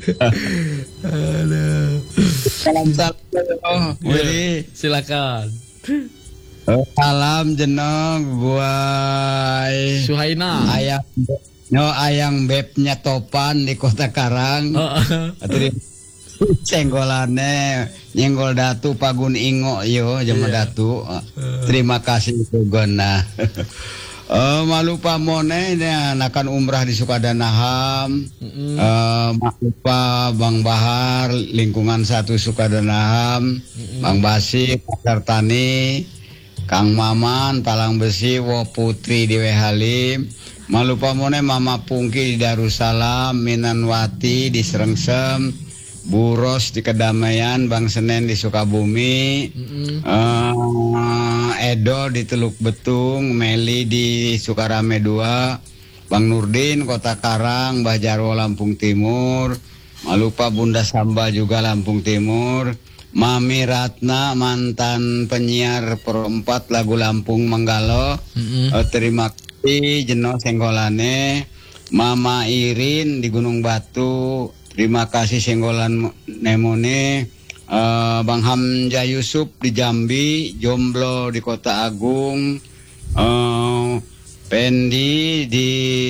Aduh. Salam. Willy, silakan. Salam jenong gua Suhaina. Ayang bebnya Topan di Kota Karang. Senggolane nyenggol datu pagun ingo yo jama datu. Terima kasih Gona. Malupa mone ini anakan umrah di Sukadanaham. Malupa Bang Bahar lingkungan 1 Sukadanaham. Bang Basi Pasar Tani, Kang Maman Palang Besi, Wo Putri di Wehalim. Malupa mone Mama Pungki di Darussalam, Minanwati di Srengsem, Buros di Kedamaian, Bang Senen di Sukabumi, Edo di Teluk Betung, Meli di Sukarame 2, Bang Nurdin Kota Karang, Mbah Jarwo Lampung Timur, Malupa Bunda Samba juga Lampung Timur, Mami Ratna mantan penyiar Pro 4 lagu Lampung Menggalo. Terima kasih Jeno Senggolane. Mama Irin di Gunung Batu, terima kasih Senggolan Nemone. Bang Hamja Yusuf di Jambi, Jomblo di Kota Agung, Pendi di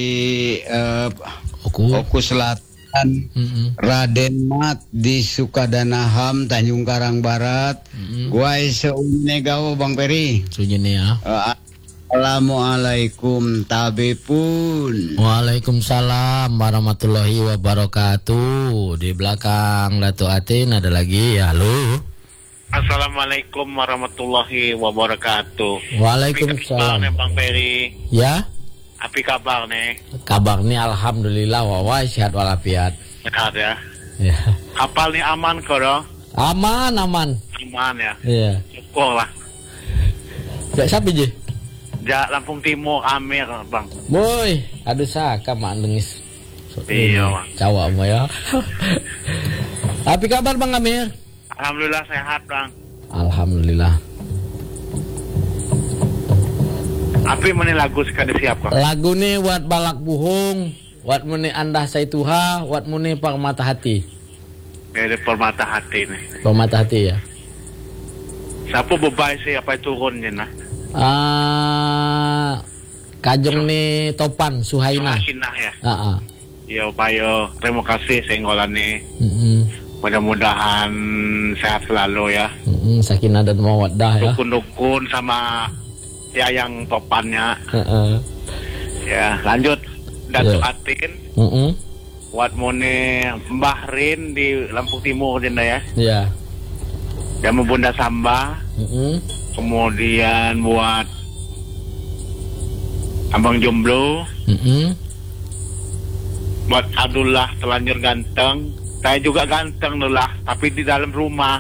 Oku Selatan, Raden Mat di Sukadanaham, Tanjung Karang Barat. Gua seunne gawo Bang Peri. Sunyene ya. Assalamualaikum tabe pun. Waalaikumsalam warahmatullahi wabarakatuh. Di belakang Dato Atin ada lagi ya. Halo. Assalamualaikum warahmatullahi wabarakatuh. Waalaikumsalam. Apa kabar Bang Peri? Ya. Apa kabar nih? Kabar nih alhamdulillah wawai sehat walafiat. Sehat ya. Ya. Kapal nih aman kok dong? Aman. Aman ya. Iya. Syukur lah. Ya siapa je? Ja Lampung Timur Amir Bang. Boy, aduh saka mak dengis. Iya Bang. Cawak mo ya. Apa kabar Bang Amir? Alhamdulillah sehat Bang. Alhamdulillah. Apa mana lagu sekali siap kok? Lagu nih buat balak buhung, buat muni andah saituha, buat muni permata hati. Dari permata hati nih. Permata hati ya. Siapa bebai sih apa turunnya nah? Kajeng nih Topan Suhaina. Suhaina ya. Ya upaya terima kasih Senggolan nih. Mudah-mudahan sehat selalu ya. Sakinah dan mawaddah ya. Dukun-dukun sama ya yang Topannya. Ya lanjut Dato Atin. Buat mone Mbahrin di Lampung Timur jenda ya. Iya. Dan Bunda Samba. Kemudian buat Abang Jomblo. Buat Abdullah telanjur ganteng. Saya juga ganteng lah, tapi di dalam rumah.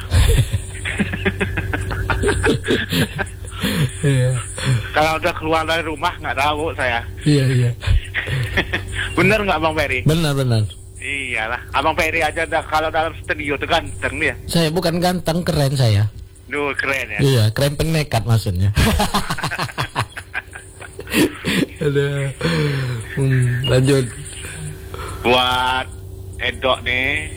Kalau udah keluar dari rumah nggak tahu saya. Iya. Bener nggak Bang Peri? Benar. Iyalah, Abang Peri aja kalau dalam studio tuh ganteng dia. Saya bukan ganteng, keren saya. Duh keren ya. Iya, keren penekat maksudnya. Ada. Lanjut. Buat Edok nih.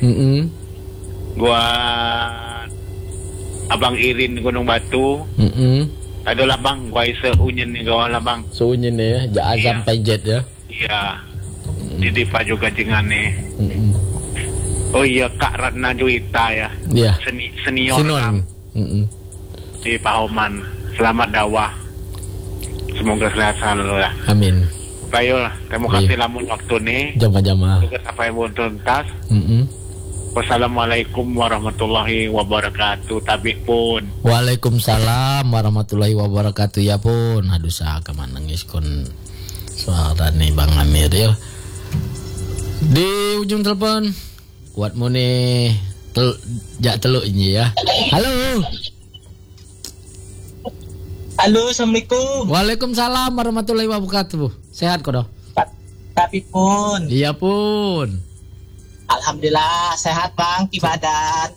Buat Abang Irin Gunung Batu. Adalah Bang, gua seunyen nih gawa lah Bang. Seunyen ya, Azam Pajet ya. Iya. Jadi Pak juga jangan nih. Oh iya Kak Ratna Juwita ya. Iya. Senior Sinon. Di Pahoman. Selamat dakwah. Semoga sehat selalu ya. Amin. Baiklah, terima kasih lamun waktu nih. Jama-jama. Juga sampai tuntas. Wassalamualaikum warahmatullahi wabarakatuh. Tabi pun. Waalaikumsalam warahmatullahi wabarakatuh ya pun. Aduh saka manengis kon suara nih Bang Amir ya. Di ujung telepon kuat mu nih teluk ini ya. Halo. Halo, assalamualaikum. Waalaikumsalam warahmatullahi wabarakatuh. Sehat kok dong? Tapi pun. Iya pun. Alhamdulillah sehat Bang, ki badan.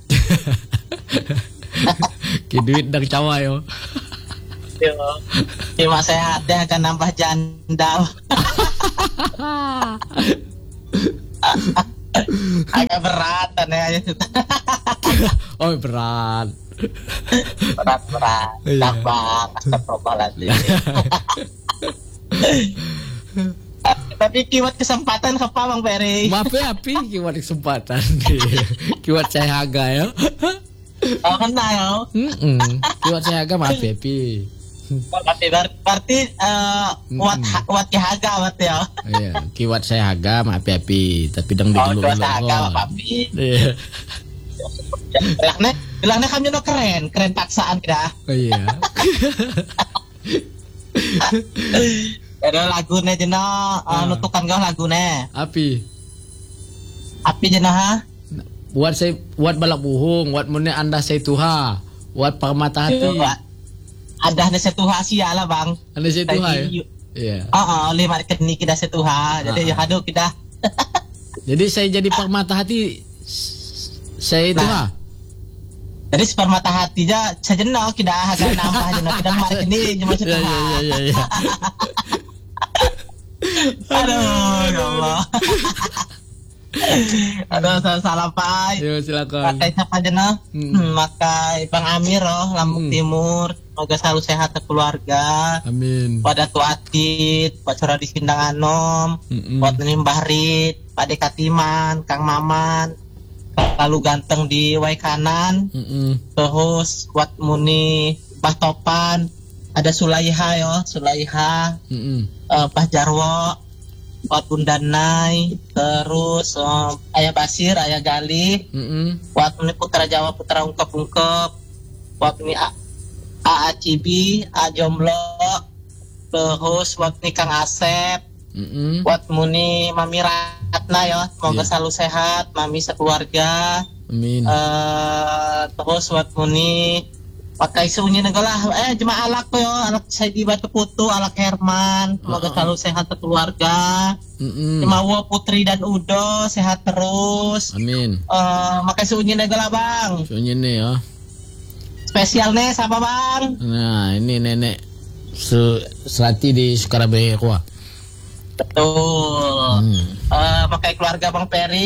Ki duit dang cawa yo. Yo. Cuma sehat deh akan nambah janda. Agak berat ya. Oh berat. Berat. Iya. Gampang. Astagfirullahaladzim. Tapi kiwat kesempatan apa Bang Peri? Maaf ya api kiwat kesempatan. Kiwat saya haga ya. Oh kena ya. Kiwat saya haga maaf ya api. Berarti wat haga berarti ya. Iya, kiwat saya haga maaf ya api. Tapi dang di dulu. Oh, haga papi. Iya. Bilangnya kami no keren paksaan kita. Oh iya. Ada lagunya jena nutukan kau lagunya. Api jena ha. Buat balak buhung, buat mune anda saya tuha, buat permata hati. Ada setuha siala Bang. Anda saya tuha ya. Iya. Lima kini kita setuha. Jadi aduh kita. Jadi saya jadi permata hati. Saya tuha. Jadi permata hati aja sejenak kita agak nambah jenak kita mari kini cuma setuha. Iya. Aduh, ya Allah. Aduh, salah Pak. Yo silakan. Pakai siapa jenak? Pakai Bang Amir Lampung Timur. Semoga selalu sehat keluarga. Amin. Pada Tuatit, Pak Cora di Sindang Anom, buat Mbah Rit, Pak Dekatiman, Kang Maman, lalu ganteng di Wai Kanan, terus buat Muni, Pak Topan, ada Sulaiha, Pak Jarwo, buat Bunda Nai, terus Ayah Basir, Ayah Gali, buat Muni Putra Jawa, Putra Ungkep, buat Muni A Cibi, A Jomblo, terus buat Muni Kang Asep, buat Muni Mami Ratna ya, semoga selalu sehat, Mami sekeluarga. Amin. Terus buat Muni pakai sunyi negala jemaah alak yo, alak saya di Batu Putu, alak Herman, semoga selalu sehat keluarga. Jemaah Putri dan Udo sehat terus. Amin. Pakai sunyi negala Bang. Sunyi nih ya. Spesialnya siapa Bang? Nah ini nenek Serati di Sukarabaya kuah. Betul. Pakai keluarga Bang Peri.